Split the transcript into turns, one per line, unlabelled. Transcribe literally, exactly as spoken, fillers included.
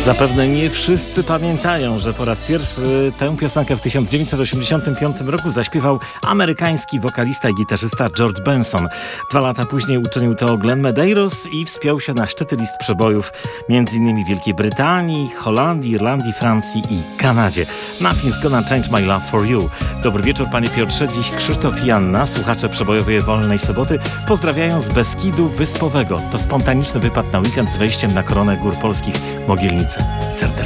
Zapewne nie wszyscy pamiętają, że po raz pierwszy tę piosenkę w tysiąc dziewięćset osiemdziesiątym piątym roku zaśpiewał amerykański wokalista i gitarzysta George Benson. Dwa lata później uczynił to Glenn Medeiros i wspiął się na szczyty list przebojów m.in. w Wielkiej Brytanii, Holandii, Irlandii, Francji i Kanadzie. Nothing's Gonna Change My Love For You. Dobry wieczór, panie Piotrze. Dziś Krzysztof i Anna, słuchacze przebojowej Wolnej Soboty, pozdrawiają z Beskidu Wyspowego. To spontaniczny wypad na weekend z wejściem na koronę gór polskich Mogielnice. Serdecznie.